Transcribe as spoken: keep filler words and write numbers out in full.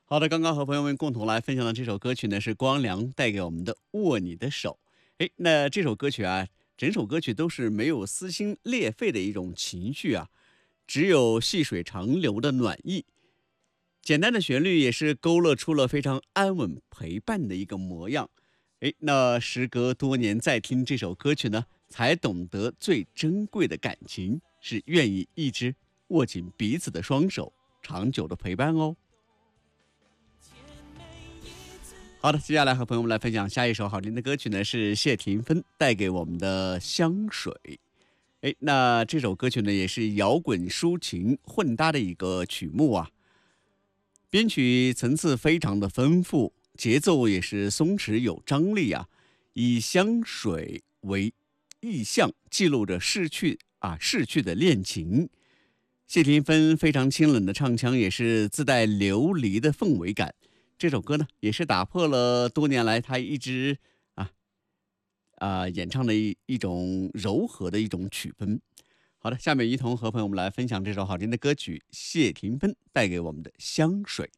好的，刚刚和朋友们共同来分享的这首歌曲呢，是光良带给我们的《握你的手》。诶，那这首歌曲啊，整首歌曲都是没有撕心裂肺的一种情绪啊，只有细水长流的暖意。简单的旋律也是勾勒出了非常安稳陪伴的一个模样。诶，那时隔多年再听这首歌曲呢，才懂得最珍贵的感情是愿意一直握紧彼此的双手，长久的陪伴哦。好的，接下来和朋友们来分享下一首好听的歌曲呢，是谢霆锋带给我们的《香水》。诶，那这首歌曲呢，也是摇滚抒情混搭的一个曲目啊，编曲层次非常的丰富，节奏也是松弛有张力啊，以香水为意象，记录着逝去啊逝去的恋情。谢霆锋非常清冷的唱腔，也是自带流离的氛围感。这首歌呢，也是打破了多年来他一直啊啊、演唱的一一种柔和的一种曲风。好的，下面一同和朋友们来分享这首好听的歌曲，谢霆锋带给我们的《香水》。